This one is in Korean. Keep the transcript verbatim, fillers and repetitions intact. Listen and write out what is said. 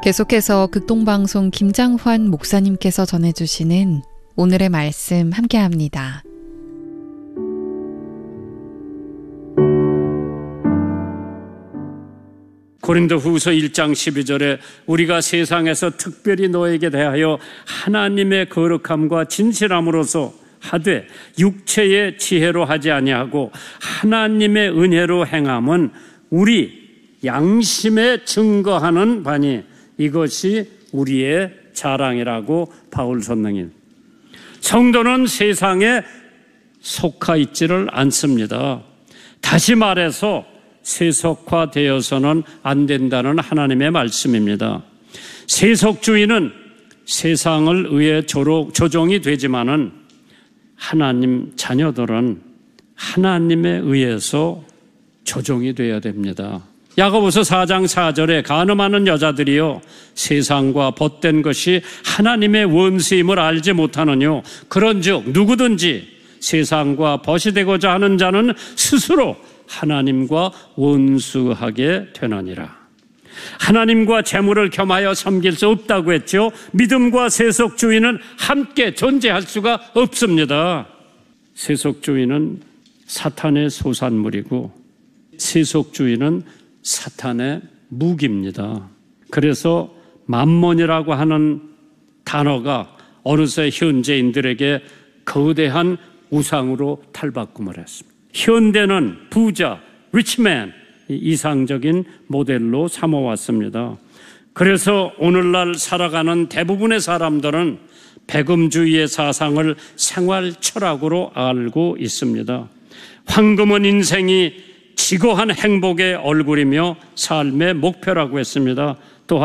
계속해서 극동방송 김장환 목사님께서 전해주시는 오늘의 말씀 함께합니다. 고린도후서 일 장 십이 절에 우리가 세상에서 특별히 너에게 대하여 하나님의 거룩함과 진실함으로써 하되 육체의 지혜로 하지 아니하고 하나님의 은혜로 행함은 우리 양심에 증거하는 바니 이것이 우리의 자랑이라고 바울 선생님. 성도는 세상에 속하 있지를 않습니다. 다시 말해서 세속화되어서는 안 된다는 하나님의 말씀입니다. 세속주의는 세상을 의해 조종이 되지만은 하나님 자녀들은 하나님에 의해서 조종이 되어야 됩니다. 야고보서 사 장 사 절에 간음하는 여자들이여 세상과 벗된 것이 하나님의 원수임을 알지 못하느뇨 그런즉 누구든지 세상과 벗이 되고자 하는 자는 스스로 하나님과 원수하게 되느니라. 하나님과 재물을 겸하여 섬길 수 없다고 했죠. 믿음과 세속주의는 함께 존재할 수가 없습니다. 세속주의는 사탄의 소산물이고 세속주의는 사탄의 무기입니다. 그래서 만몬이라고 하는 단어가 어느새 현재인들에게 거대한 우상으로 탈바꿈을 했습니다. 현대는 부자, 리치맨, 이상적인 모델로 삼아왔습니다. 그래서 오늘날 살아가는 대부분의 사람들은 배금주의의 사상을 생활 철학으로 알고 있습니다. 황금은 인생이 지고한 행복의 얼굴이며 삶의 목표라고 했습니다.